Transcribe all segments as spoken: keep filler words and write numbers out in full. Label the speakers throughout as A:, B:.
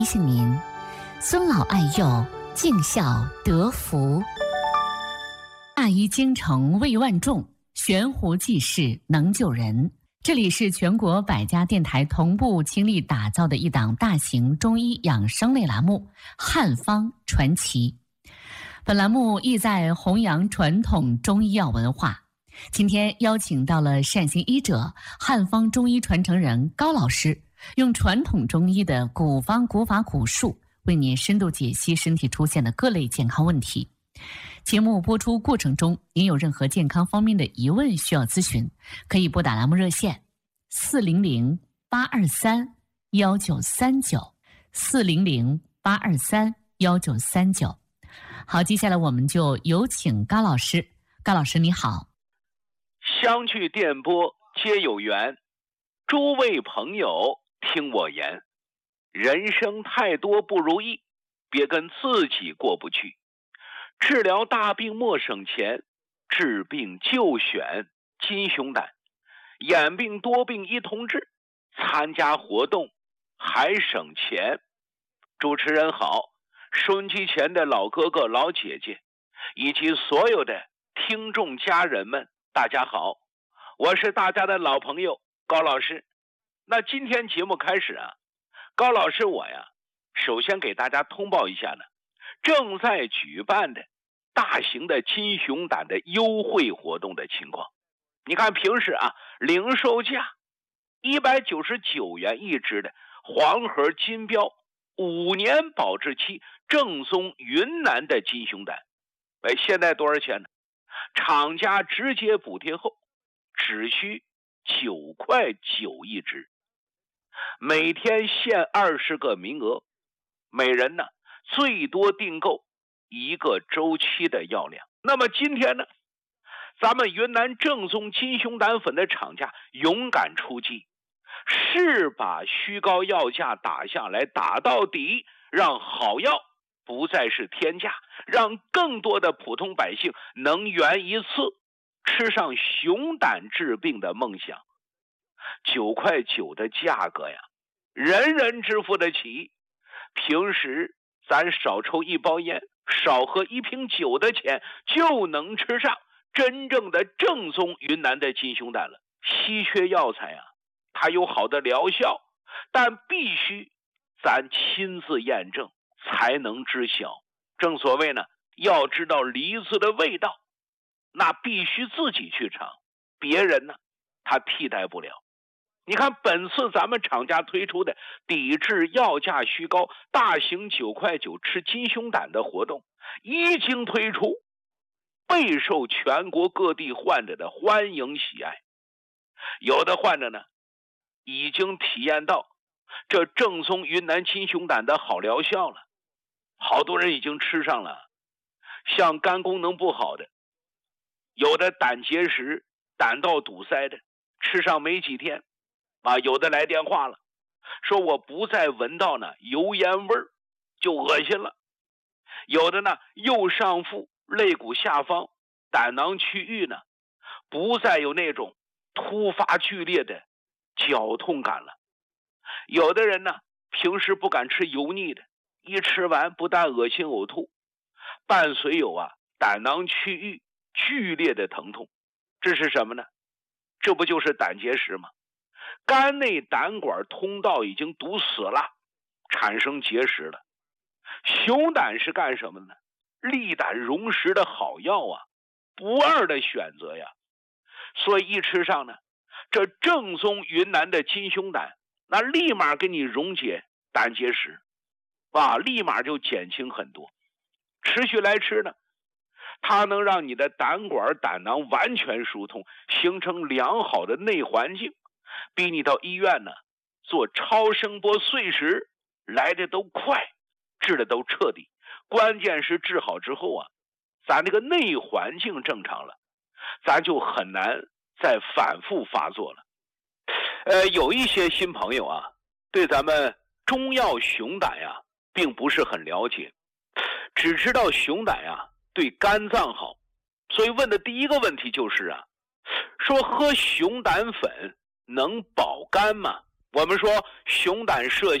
A: 提醒您，孙老爱幼，敬孝得福。大医精诚为万众，悬壶济世能救人。这里是全国百家电台同步倾力打造的一档大型中医养生类栏目《汉方传奇》。本栏目意在弘扬传统中医药文化。今天邀请到了善行医者、汉方中医传承人高老师，用传统中医的古方古法古术，为您深度解析身体出现的各类健康问题。节目播出过程中，您有任何健康方面的疑问需要咨询，可以拨打栏目热线四零零八二三幺九三九四零零八二三幺九三九。好，接下来我们就有请高老师。高老师你好。
B: 相聚电波皆有缘，诸位朋友听我言，人生太多不如意，别跟自己过不去。治疗大病莫省钱，治病就选金熊胆，眼病多病一同治，参加活动还省钱。主持人好，收音机前的老哥哥老姐姐以及所有的听众家人们，大家好，我是大家的老朋友高老师。那今天节目开始啊，高老师我呀，首先给大家通报一下呢，正在举办的大型的金熊胆的优惠活动的情况。你看平时啊，零售价一百九十九元一支的黄盒金标五年保质期正宗云南的金熊胆，哎，现在多少钱呢？厂家直接补贴后只需九块九一支，每天限二十个名额，每人呢最多订购一个周期的药量。那么今天呢，咱们云南正宗金熊胆粉的厂家勇敢出击，是把虚高药价打下来，打到底，让好药不再是天价，让更多的普通百姓能圆一次吃上熊胆治病的梦想。九块九的价格呀，人人支付得起。平时咱少抽一包烟，少喝一瓶酒的钱，就能吃上真正的正宗云南的金熊胆了。稀缺药材啊，它有好的疗效，但必须咱亲自验证才能知晓。正所谓呢，要知道梨子的味道，那必须自己去尝，别人呢他替代不了。你看本次咱们厂家推出的抵制药价虚高大型九块九吃金熊胆的活动一经推出，备受全国各地患者的欢迎喜爱。有的患者呢已经体验到这正宗云南金熊胆的好疗效了，好多人已经吃上了。像肝功能不好的，有的胆结石、胆道堵塞的，吃上没几天啊，有的来电话了，说我不再闻到呢油烟味儿就恶心了。有的呢右上腹肋骨下方胆囊区域呢不再有那种突发剧烈的绞痛感了。有的人呢平时不敢吃油腻的，一吃完不但恶心呕吐，伴随有啊胆囊区域剧烈的疼痛。这是什么呢？这不就是胆结石吗？肝内胆管通道已经堵死了，产生结石了。熊胆是干什么呢？利胆溶石的好药啊，不二的选择呀。所以一吃上呢，这正宗云南的金熊胆，那立马给你溶解胆结石啊，立马就减轻很多。持续来吃呢，它能让你的胆管胆囊完全疏通，形成良好的内环境，比你到医院呢做超声波碎石来的都快，治的都彻底。关键是治好之后啊，咱这个内环境正常了，咱就很难再反复发作了。呃，有一些新朋友啊，对咱们中药熊胆呀并不是很了解，只知道熊胆呀对肝脏好，所以问的第一个问题就是啊，说喝熊胆粉能保肝吗？我们说熊胆麝香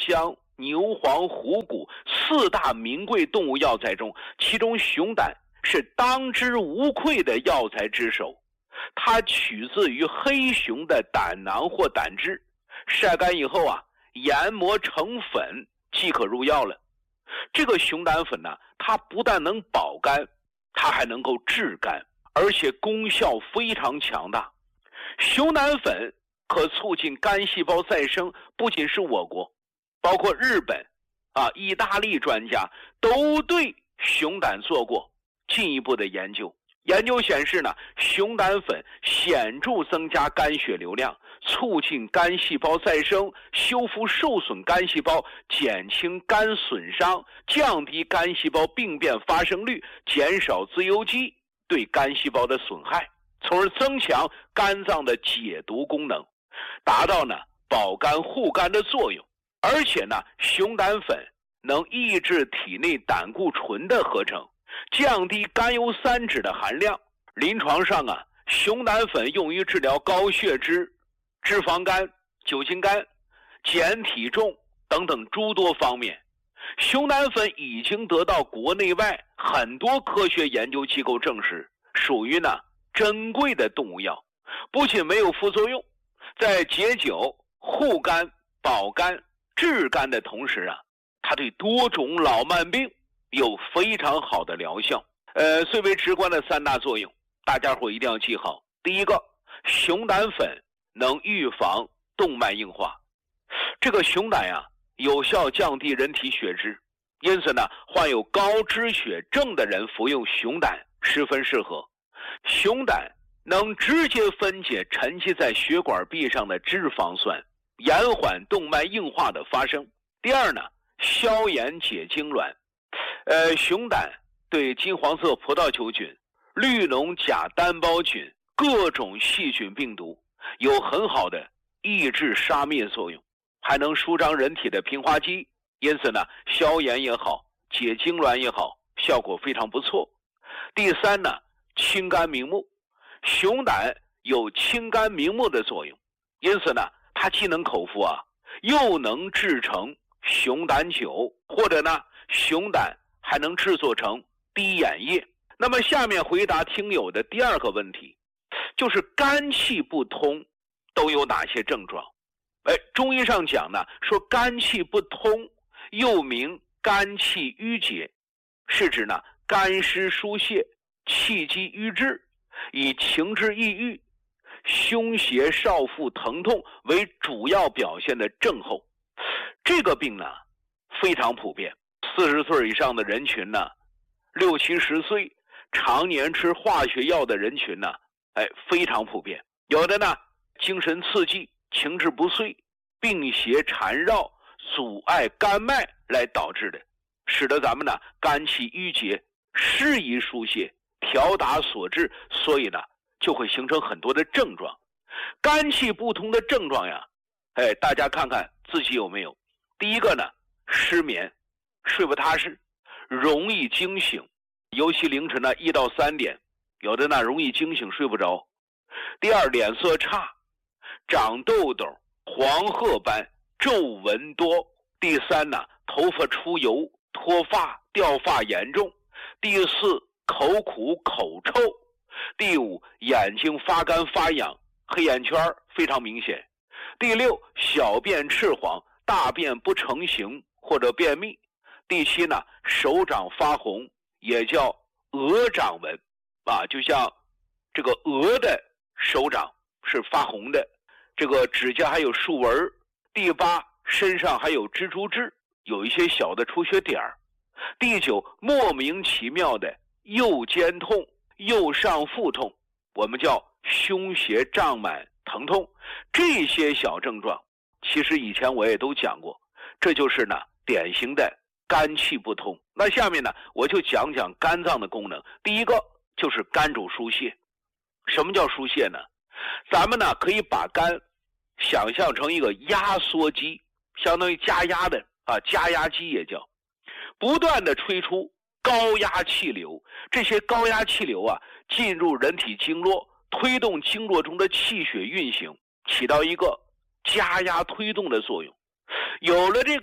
B: 牛黄、虎骨四大名贵动物药材中，其中熊胆是当之无愧的药材之首。它取自于黑熊的胆囊或胆汁，晒干以后啊，研磨成粉即可入药了。这个熊胆粉呢，它不但能保肝，它还能够治肝，而且功效非常强大。熊胆粉可促进肝细胞再生，不仅是我国，包括日本啊、意大利专家都对熊胆做过进一步的研究。研究显示呢，熊胆粉显著增加肝血流量，促进肝细胞再生，修复受损肝细胞，减轻肝损伤，降低肝细胞病变发生率，减少自由基对肝细胞的损害，从而增强肝脏的解毒功能，达到呢保肝护肝的作用。而且呢，熊胆粉能抑制体内胆固醇的合成，降低甘油三酯的含量。临床上啊，熊胆粉用于治疗高血脂、脂肪肝、酒精肝、减体重等等诸多方面。熊胆粉已经得到国内外很多科学研究机构证实，属于呢珍贵的动物药，不仅没有副作用，在解酒、护肝、保肝、治肝的同时啊，它对多种老慢病有非常好的疗效。呃，最为直观的三大作用，大家伙一定要记好。第一个，熊胆粉能预防动脉硬化。这个熊胆呀，有效降低人体血脂，因此呢，患有高脂血症的人服用熊胆十分适合。熊胆能直接分解沉积在血管壁上的脂肪酸，延缓动脉硬化的发生。第二呢，消炎解痉挛。呃，熊胆对金黄色葡萄球菌、绿脓甲单胞菌、各种细菌病毒有很好的抑制杀灭作用，还能舒张人体的平滑肌，因此呢，消炎也好，解痉挛也好，效果非常不错。第三呢，清肝明目。熊胆有清肝明目的作用，因此呢，它既能口服啊，又能制成熊胆酒，或者呢，熊胆还能制作成滴眼液。那么下面回答听友的第二个问题，就是肝气不通都有哪些症状？哎，中医上讲呢，说肝气不通又名肝气郁结，是指呢肝湿疏泄、气机瘀滞，以情志抑郁、胸胁少腹疼痛为主要表现的症候。这个病呢非常普遍，四十岁以上的人群呢，六七十岁常年吃化学药的人群呢，哎，非常普遍。有的呢精神刺激、情志不遂、病邪缠绕、阻碍肝脉来导致的，使得咱们呢肝气郁结，适宜疏泄，调达所致，所以呢就会形成很多的症状。肝气不通的症状呀，哎，大家看看自己有没有。第一个呢，失眠，睡不踏实，容易惊醒，尤其凌晨呢一到三点，有的呢容易惊醒睡不着。第二，脸色差，长痘痘，黄褐斑，皱纹多。第三呢，头发出油，脱发，掉发严重。第四，口苦口臭。第五，眼睛发干发痒，黑眼圈非常明显。第六，小便赤黄，大便不成形或者便秘。第七呢，手掌发红，也叫鹅掌纹啊，就像这个鹅的手掌是发红的，这个指甲还有竖纹。第八，身上还有蜘蛛痣，有一些小的出血点儿。第九，莫名其妙的右肩痛、右上腹痛，我们叫胸胁胀满疼痛。这些小症状其实以前我也都讲过，这就是呢典型的肝气不通。那下面呢我就讲讲肝脏的功能。第一个就是肝主疏泄。什么叫疏泄呢？咱们呢可以把肝想象成一个压缩机，相当于加压的啊，加压机也叫，不断的吹出高压气流。这些高压气流啊进入人体经络，推动经络中的气血运行，起到一个加压推动的作用。有了这个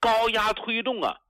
B: 高压推动啊，